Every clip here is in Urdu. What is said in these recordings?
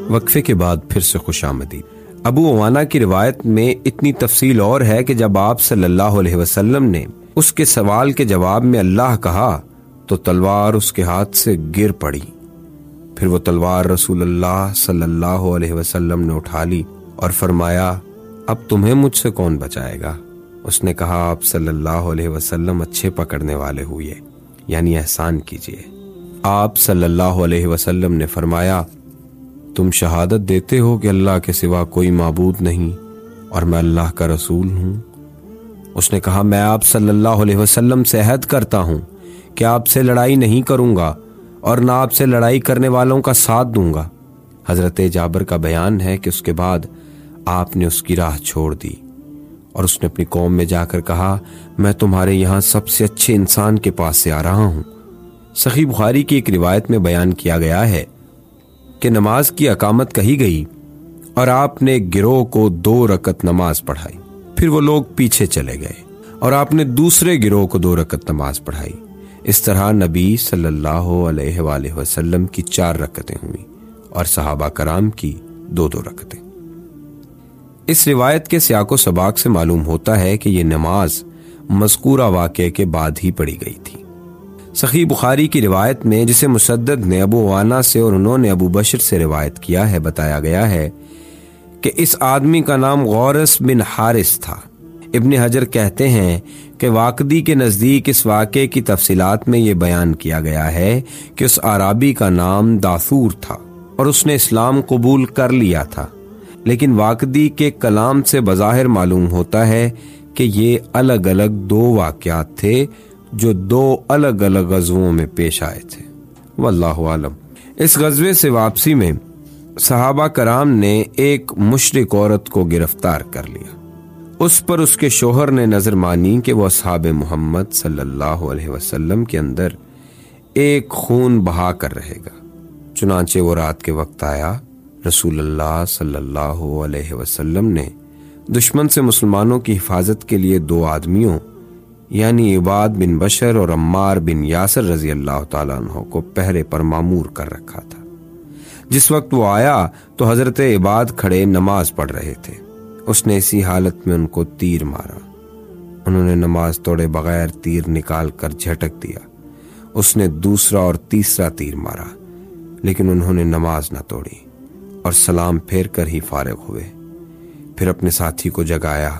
وقفے کے بعد پھر سے خوش آمدید۔ ابو عوانہ کی روایت میں اتنی تفصیل اور ہے کہ جب آپ صلی اللہ علیہ وسلم نے اس کے سوال کے جواب میں اللہ کہا تو تلوار اس کے ہاتھ سے گر پڑی۔ پھر وہ تلوار رسول اللہ صلی اللہ علیہ وسلم نے اٹھا لی اور فرمایا اب تمہیں مجھ سے کون بچائے گا؟ اس نے کہا آپ صلی اللہ علیہ وسلم اچھے پکڑنے والے ہوئے، یعنی احسان کیجئے۔ آپ صلی اللہ علیہ وسلم نے فرمایا تم شہادت دیتے ہو کہ اللہ کے سوا کوئی معبود نہیں اور میں اللہ کا رسول ہوں؟ اس نے کہا میں آپ صلی اللہ علیہ وسلم سے عہد کرتا ہوں کہ آپ سے لڑائی نہیں کروں گا اور نہ آپ سے لڑائی کرنے والوں کا ساتھ دوں گا۔ حضرت جابر کا بیان ہے کہ اس کے بعد آپ نے اس کی راہ چھوڑ دی اور اس نے اپنی قوم میں جا کر کہا میں تمہارے یہاں سب سے اچھے انسان کے پاس سے آ رہا ہوں۔ صحیح بخاری کی ایک روایت میں بیان کیا گیا ہے کہ نماز کی اقامت کہی گئی اور آپ نے گروہ کو 2 رکعت نماز پڑھائی، پھر وہ لوگ پیچھے چلے گئے اور آپ نے دوسرے گروہ کو 2 رکعت نماز پڑھائی۔ اس طرح نبی صلی اللہ علیہ وآلہ وسلم کی 4 رکعتیں ہوئیں اور صحابہ کرام کی 2 رکعتیں۔ اس روایت کے سیاق و سباق سے معلوم ہوتا ہے کہ یہ نماز مذکورہ واقعے کے بعد ہی پڑھی گئی تھی۔ صحیح بخاری کی روایت میں جسے مسدد نے ابو عوانہ سے اور انہوں نے ابو بشر سے روایت کیا ہے بتایا گیا ہے کہ اس آدمی کا نام غورث بن حارث تھا۔ ابن حجر کہتے ہیں کہ واقدی کے نزدیک اس واقعے کی تفصیلات میں یہ بیان کیا گیا ہے کہ اس اعرابی کا نام داثور تھا اور اس نے اسلام قبول کر لیا تھا، لیکن واقدی کے کلام سے بظاہر معلوم ہوتا ہے کہ یہ الگ الگ 2 واقعات تھے جو 2 الگ الگ غزووں میں پیش آئے تھے۔ واللہ عالم۔ اس غزوے سے واپسی میں صحابہ کرام نے ایک مشرک عورت کو گرفتار کر لیا۔ اس پر اس کے شوہر نے نظر مانی کہ وہ اصحاب محمد صلی اللہ علیہ وسلم کے اندر ایک خون بہا کر رہے گا۔ چنانچہ وہ رات کے وقت آیا۔ رسول اللہ صلی اللہ علیہ وسلم نے دشمن سے مسلمانوں کی حفاظت کے لیے 2 آدمیوں یعنی عباد بن بشر اور عمار بن یاسر رضی اللہ تعالیٰ عنہ کو پہرے پر مامور کر رکھا تھا۔ جس وقت وہ آیا تو حضرت عباد کھڑے نماز پڑھ رہے تھے۔ اس نے اسی حالت میں ان کو تیر مارا۔ انہوں نے نماز توڑے بغیر تیر نکال کر جھٹک دیا۔ اس نے دوسرا اور تیسرا تیر مارا، لیکن انہوں نے نماز نہ توڑی اور سلام پھیر کر ہی فارغ ہوئے۔ پھر اپنے ساتھی کو جگایا۔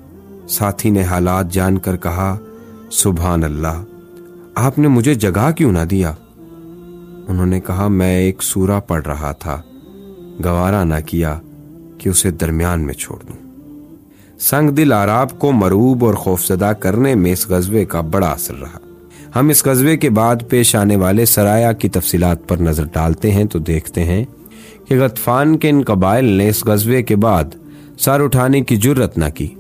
ساتھی نے حالات جان کر کہا سبحان اللہ، آپ نے مجھے جگا کیوں نہ دیا؟ انہوں نے کہا میں ایک سورہ پڑھ رہا تھا، گوارا نہ کیا کہ اسے درمیان میں چھوڑ دوں۔ سنگ دل اعراب کو مروب اور خوفزدہ کرنے میں اس غزوے کا بڑا اثر رہا۔ ہم اس غزوے کے بعد پیش آنے والے سرایا کی تفصیلات پر نظر ڈالتے ہیں تو دیکھتے ہیں کہ غطفان کے ان قبائل نے اس غزوے کے بعد سر اٹھانے کی جرت نہ کی،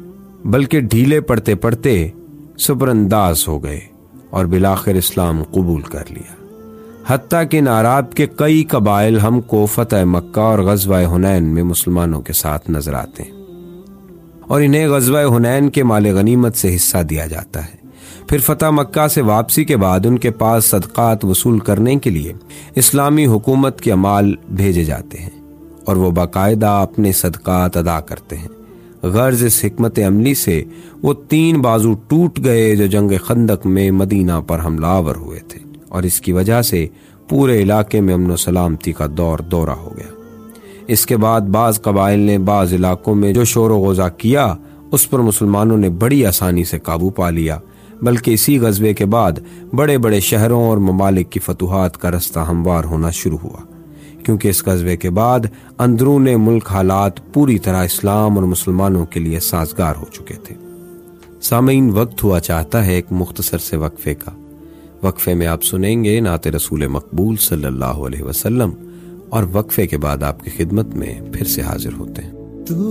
بلکہ ڈھیلے پڑتے پڑتے سپر انداز ہو گئے اور بالآخر اسلام قبول کر لیا۔ حتیٰ کہ ان اعراب کے کئی قبائل ہم کو فتح مکہ اور غزوہ حنین میں مسلمانوں کے ساتھ نظر آتے ہیں اور انہیں غزوہ حنین کے مال غنیمت سے حصہ دیا جاتا ہے۔ پھر فتح مکہ سے واپسی کے بعد ان کے پاس صدقات وصول کرنے کے لیے اسلامی حکومت کے اموال بھیجے جاتے ہیں اور وہ باقاعدہ اپنے صدقات ادا کرتے ہیں۔ غرض اس حکمت عملی سے وہ 3 بازو ٹوٹ گئے جو جنگ خندق میں مدینہ پر حملہ آور ہوئے تھے، اور اس کی وجہ سے پورے علاقے میں امن و سلامتی کا دورہ ہو گیا۔ اس کے بعد بعض قبائل نے بعض علاقوں میں جو شور و غوغا کیا اس پر مسلمانوں نے بڑی آسانی سے قابو پا لیا، بلکہ اسی غزوے کے بعد بڑے بڑے شہروں اور ممالک کی فتوحات کا رستہ ہموار ہونا شروع ہوا، کیونکہ اس غزوے کے بعد اندرون ملک حالات پوری طرح اسلام اور مسلمانوں کے لیے سازگار ہو چکے تھے۔ سامعین، وقت ہوا چاہتا ہے ایک مختصر سے وقفے کا۔ وقفے میں آپ سنیں گے نعت رسول مقبول صلی اللہ علیہ وسلم، اور وقفے کے بعد آپ کی خدمت میں پھر سے حاضر ہوتے ہیں۔